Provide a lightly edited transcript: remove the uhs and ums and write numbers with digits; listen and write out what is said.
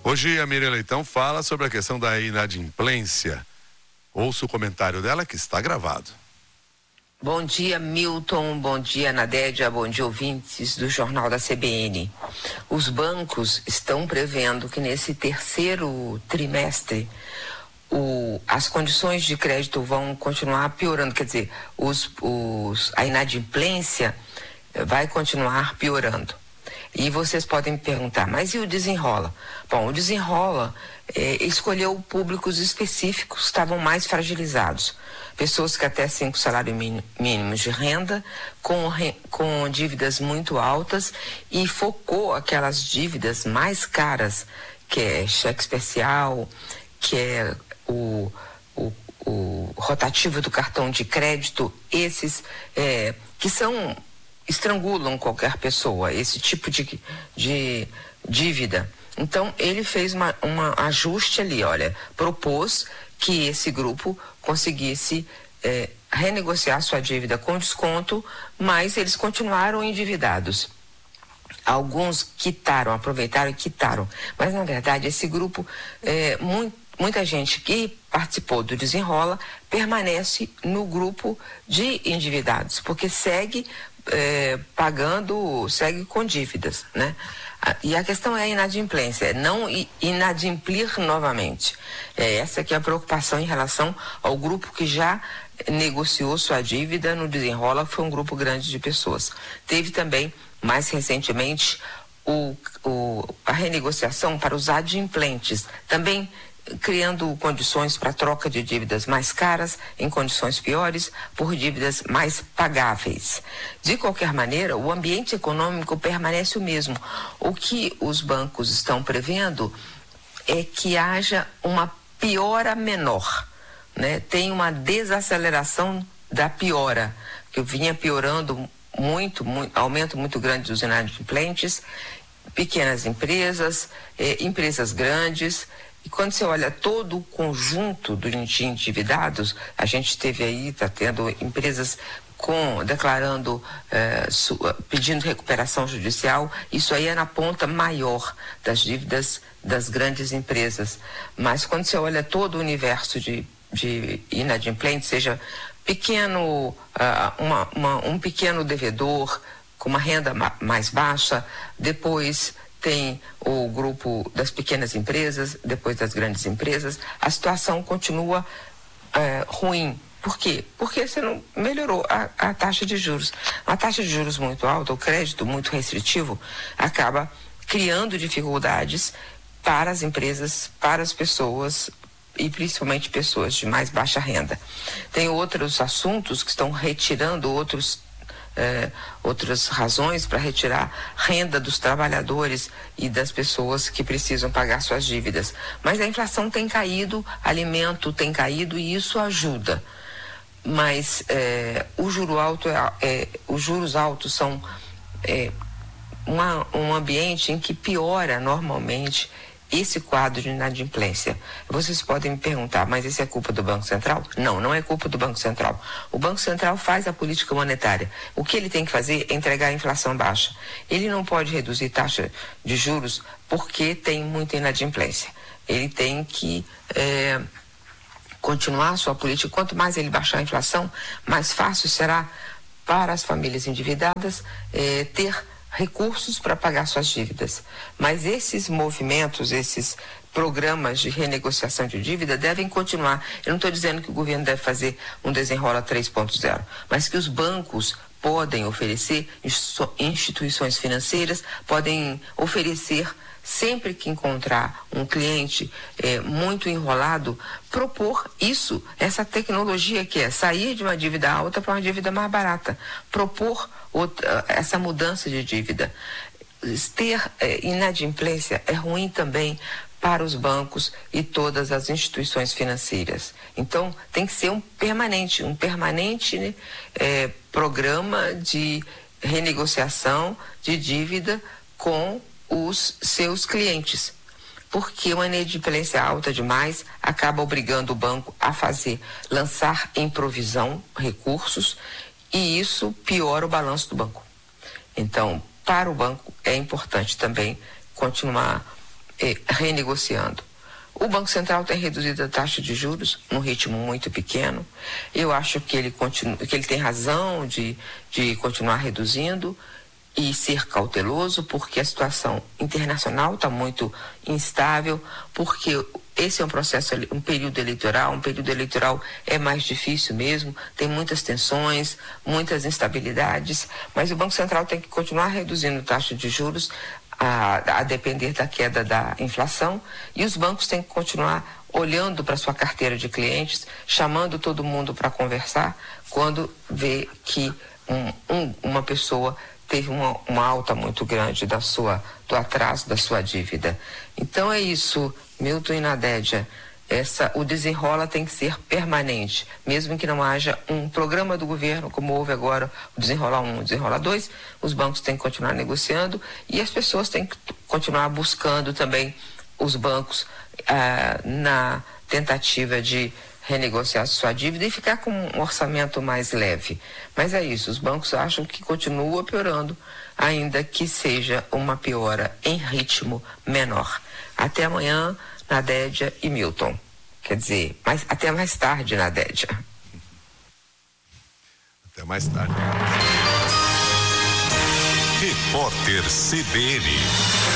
Hoje a Miriam Leitão fala sobre a questão da inadimplência. Ouça o comentário dela que está gravado. Bom dia, Milton, bom dia, Nadédia, bom dia, ouvintes do Jornal da CBN. Os bancos estão prevendo que nesse terceiro trimestre as condições de crédito vão continuar piorando, quer dizer, a inadimplência vai continuar piorando. E vocês podem me perguntar, mas e o Desenrola? Bom, o Desenrola escolheu públicos específicos que estavam mais fragilizados. Pessoas que até 5 salários mínimos de renda, com dívidas muito altas, e focou aquelas dívidas mais caras, que é cheque especial, que é o rotativo do cartão de crédito, esses que estrangulam qualquer pessoa, esse tipo de dívida. Então, ele fez um ajuste ali, propôs que esse grupo conseguisse renegociar sua dívida com desconto, mas eles continuaram endividados. Alguns aproveitaram e quitaram, mas na verdade esse grupo, muita gente que participou do Desenrola permanece no grupo de endividados, porque segue segue com dívidas, né? E a questão é a inadimplência, não inadimplir novamente. Essa que é a preocupação em relação ao grupo que já negociou sua dívida no Desenrola, foi um grupo grande de pessoas. Teve também, mais recentemente, a renegociação para os adimplentes, também criando condições para troca de dívidas mais caras em condições piores por dívidas mais pagáveis. De qualquer maneira, o ambiente econômico permanece o mesmo. O que os bancos estão prevendo é que haja uma piora menor, né? Tem uma desaceleração da piora, que vinha piorando muito, aumento muito grande dos inadimplentes, pequenas empresas, empresas grandes. E quando você olha todo o conjunto de endividados, a gente teve aí, está tendo empresas declarando, pedindo recuperação judicial. Isso aí é na ponta maior das dívidas das grandes empresas. Mas quando você olha todo o universo de inadimplentes, seja pequeno, um pequeno devedor com uma renda mais baixa, depois tem o grupo das pequenas empresas, depois das grandes empresas, a situação continua ruim. Por quê? Porque você não melhorou a taxa de juros. Uma taxa de juros muito alta, o crédito muito restritivo, acaba criando dificuldades para as empresas, para as pessoas, e principalmente pessoas de mais baixa renda. Tem outros assuntos que estão retirando outras razões para retirar renda dos trabalhadores e das pessoas que precisam pagar suas dívidas. Mas a inflação tem caído, alimento tem caído e isso ajuda. Mas os juros altos são um ambiente em que piora normalmente esse quadro de inadimplência. Vocês podem me perguntar, mas isso é culpa do Banco Central? Não, não é culpa do Banco Central. O Banco Central faz a política monetária. O que ele tem que fazer é entregar a inflação baixa. Ele não pode reduzir taxa de juros porque tem muita inadimplência. Ele tem que continuar a sua política. Quanto mais ele baixar a inflação, mais fácil será para as famílias endividadas ter recursos para pagar suas dívidas. Mas esses movimentos, esses programas de renegociação de dívida devem continuar. Eu não estou dizendo que o governo deve fazer um Desenrola 3.0, mas que os bancos podem oferecer, instituições financeiras podem oferecer, sempre que encontrar um cliente muito enrolado, propor essa tecnologia que é sair de uma dívida alta para uma dívida mais barata, propor essa mudança de dívida. Ter inadimplência é ruim também para os bancos e todas as instituições financeiras. Então, tem que ser um permanente programa de renegociação de dívida com os seus clientes, porque uma inadimplência alta demais acaba obrigando o banco a lançar em provisão recursos, e isso piora o balanço do banco. Então, para o banco é importante também continuar renegociando. O Banco Central tem reduzido a taxa de juros num ritmo muito pequeno. Eu acho que ele tem razão de continuar reduzindo e ser cauteloso, porque a situação internacional está muito instável, porque esse é um processo, um período eleitoral é mais difícil mesmo, tem muitas tensões, muitas instabilidades, mas o Banco Central tem que continuar reduzindo a taxa de juros a depender da queda da inflação, e os bancos têm que continuar olhando para sua carteira de clientes, chamando todo mundo para conversar quando vê que uma pessoa teve uma alta muito grande do atraso da sua dívida. Então é isso, Milton e Nadédia. O desenrola tem que ser permanente, mesmo que não haja um programa do governo, como houve agora, o Desenrola 1, o Desenrola 2, os bancos têm que continuar negociando e as pessoas têm que continuar buscando também os bancos na tentativa de renegociar sua dívida e ficar com um orçamento mais leve. Mas é isso, os bancos acham que continua piorando, ainda que seja uma piora em ritmo menor. Até amanhã, Nadédia e Milton. Quer dizer, até mais tarde, Nadédia. Até mais tarde. Repórter CBN.